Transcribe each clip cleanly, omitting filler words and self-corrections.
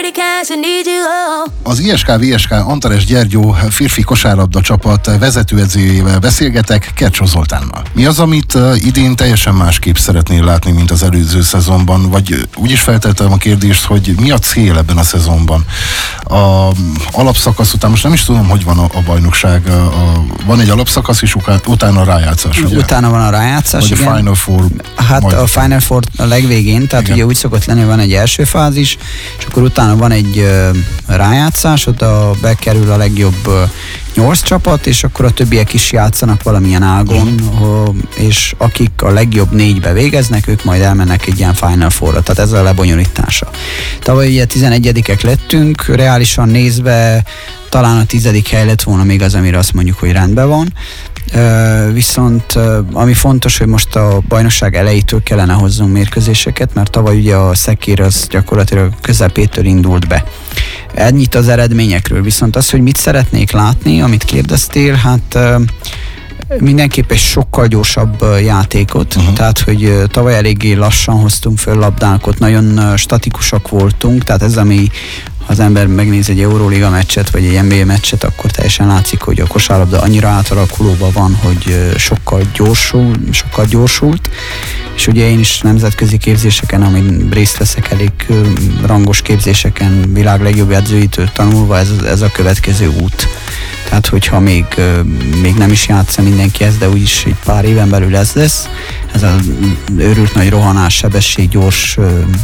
Az ISK-VSK Antares Gyergyó férfi kosárlabda csapat vezetőedzőjével beszélgetek, Kercsó Zoltánnal. Mi az, amit idén teljesen másképp szeretnél látni, mint az előző szezonban? Vagy úgy is feltettem a kérdést, hogy mi a cél ebben a szezonban? A alapszakasz után, most nem is tudom, hogy van a bajnokság, van egy alapszakasz, és utána a rájátszás, ugye? Utána van a rájátszás, vagy igen. A Final Four. Hát a Final Four a legvégén, tehát igen. Ugye úgy szokott lenni, van egy első fázis, és akkor utána van egy rájátszás, oda bekerül a legjobb 8 csapat, és akkor a többiek is játszanak valamilyen ágon, és akik a legjobb 4-be végeznek, ők majd elmennek egy ilyen Final Four-ra, tehát ez a lebonyolítása. Tavaly ugye 11-ek lettünk, reálisan nézve talán a 10. hely lett volna még az, amire azt mondjuk, hogy rendben van. Viszont ami fontos, hogy most a bajnokság elejétől kellene hozzunk mérkőzéseket, mert tavaly ugye a szekér az gyakorlatilag közepétől indult be. Ennyit az eredményekről, viszont az, hogy mit szeretnék látni, amit kérdeztél, hát mindenképp egy sokkal gyorsabb játékot, tehát hogy tavaly eléggé lassan hoztunk föl labdákat, nagyon statikusak voltunk, tehát ez, ami ha az ember megnéz egy Euróliga meccset, vagy egy NBA meccset, akkor teljesen látszik, hogy a kosárlabda annyira átalakulóban van, hogy sokkal gyorsult, és ugye én is nemzetközi képzéseken, amin részt veszek, elég rangos képzéseken, világ legjobb edzőitől tanulva, ez a következő út. Tehát, hogyha még nem is játsza mindenki ezt, de úgyis egy pár éven belül ez lesz. Ez az őrült nagy rohanás, sebesség, gyors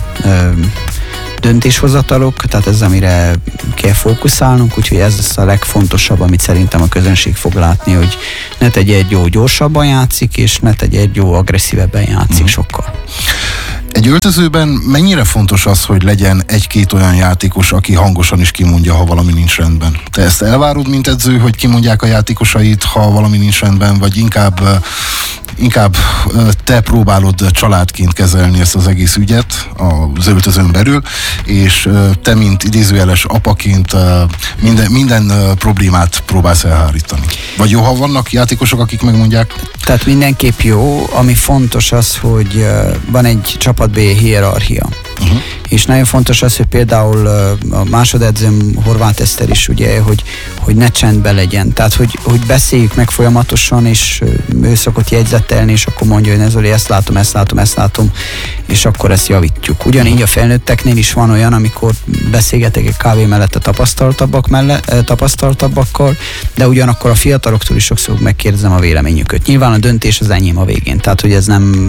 döntéshozatalok, tehát ez, amire kell fókuszálnunk, úgyhogy ez lesz a legfontosabb, amit szerintem a közönség fog látni, hogy ne tegye egy jó gyorsabban játszik, és ne tegye egy jó agresszívebben játszik sokkal. Egy öltözőben mennyire fontos az, hogy legyen egy-két olyan játékos, aki hangosan is kimondja, ha valami nincs rendben? Te ezt elvárod, mint edző, hogy kimondják a játékosait, ha valami nincs rendben, vagy inkább te próbálod családként kezelni ezt az egész ügyet az öltözőn belül, és te, mint idézőjeles apaként minden problémát próbálsz elhárítani. Vagy jó, ha vannak játékosok, akik megmondják? Tehát mindenképp jó, ami fontos az, hogy van egy csapatbeli hierarchia. És nagyon fontos az, hogy például a másodedzőm Horváth Eszter is ugye, hogy ne csendben legyen. Tehát, hogy beszéljük meg folyamatosan, és ő szokott jegyzetelni, és akkor mondja, hogy Zoli, ezt látom, és akkor ezt javítjuk. Ugyanígy a felnőtteknél is van olyan, amikor beszélgetek egy kávé mellett a tapasztaltabbakkal, de ugyanakkor a fiataloktól is sokszor megkérdezem a véleményüket. Nyilván a döntés az enyém a végén, tehát hogy ez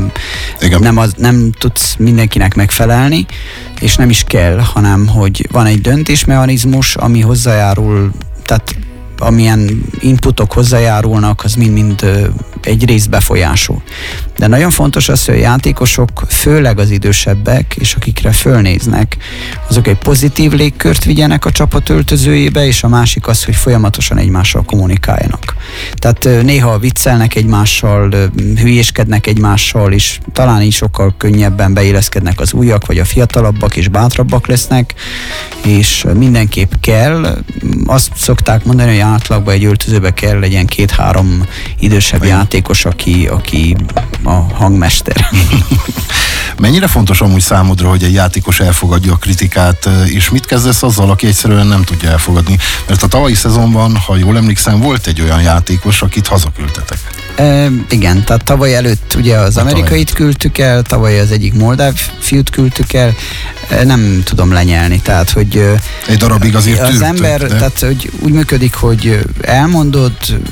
nem tudsz mindenkinek megfelelni, és nem is kell, hanem hogy van egy döntésmechanizmus, ami hozzájárul, tehát amilyen inputok hozzájárulnak, az mind egy rész befolyásol. De nagyon fontos az, hogy a játékosok, főleg az idősebbek, és akikre fölnéznek, azok egy pozitív légkört vigyenek a csapat öltözőjébe, és a másik az, hogy folyamatosan egymással kommunikáljanak. Tehát néha viccelnek egymással, hülyéskednek egymással, és talán így sokkal könnyebben beilleszkednek az újak, vagy a fiatalabbak, és bátrabbak lesznek, és mindenképp kell. Azt szokták mondani, hogy átlagban egy öltözőbe kell legyen 2-3 idősebb játékos, aki a hangmester. Mennyire fontos amúgy számodra, hogy egy játékos elfogadja a kritikát, és mit kezdesz azzal, aki egyszerűen nem tudja elfogadni? Mert a tavalyi szezonban, ha jól emlékszem, volt egy olyan játékos, akit hazaküldtetek. Igen, tehát tavaly előtt ugye az amerikait küldtük el, tavaly az egyik moldáv fiút küldtük el, nem tudom lenyelni, tehát hogy egy darabig azért az ember, tehát hogy úgy működik, hogy elmondod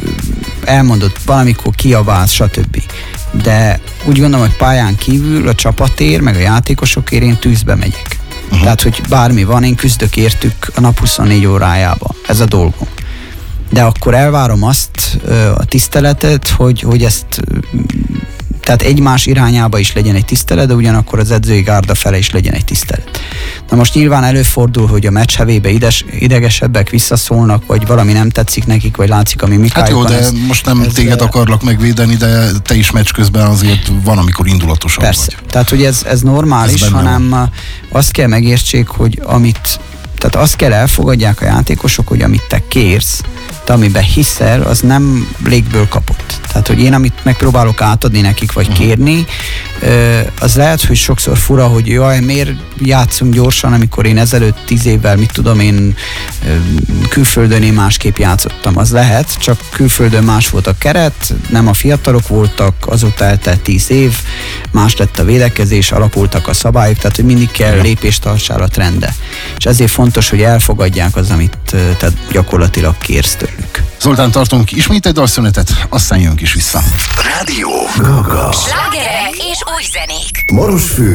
valamikor kiabálsz, stb. De úgy gondolom, hogy pályán kívül a csapatért, meg a játékosokért én tűzbe megyek. Tehát, hogy bármi van, én küzdök értük a nap 24 órájában. Ez a dolgom. De akkor elvárom azt, a tiszteletet, hogy ezt, tehát egymás irányába is legyen egy tisztelet, de ugyanakkor az edzői gárda fele is legyen egy tisztelet. Na most nyilván előfordul, hogy a meccs hevébe idegesebbek visszaszólnak, vagy valami nem tetszik nekik, vagy látszik a mimikájukon. Hát jó, de most nem téged akarlak megvédeni, de te is meccs közben azért van, amikor indulatosabb vagy. Persze, tehát hogy ez normális, hanem azt kell megértsék, hogy tehát azt kell elfogadják a játékosok, hogy amit te kérsz, te amiben hiszel, az nem légből kapott. Tehát, hogy én amit megpróbálok átadni nekik, vagy kérni, az lehet, hogy sokszor fura, hogy jaj, miért játszunk gyorsan, amikor én ezelőtt 10 évvel, mit tudom én, külföldön én másképp játszottam. Az lehet, csak külföldön más volt a keret, nem a fiatalok voltak, azóta eltelt 10 év, más lett a védekezés, alakultak a szabályok, tehát hogy mindig kell lépést tartsál a trendbe. És ezért fontos, hogy elfogadják az, amit tehát gyakorlatilag kérsz tőlük. Zoltán, tartunk ismét egy dalszünetet, aztán jönk is vissza. Rádió Gaga. Slágerek és új zenék. Marosfő